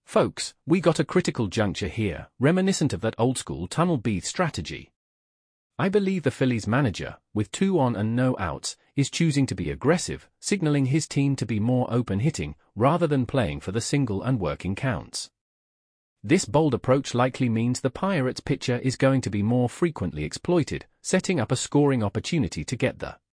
Folks, we got a critical juncture here, reminiscent of that old-school tunnel beat strategy. I believe the Phillies manager, with 2 on and no outs, is choosing to be aggressive, signaling his team to be more open-hitting, rather than playing for the single and working counts. This bold approach likely means the Pirates pitcher is going to be more frequently exploited, setting up a scoring opportunity to get the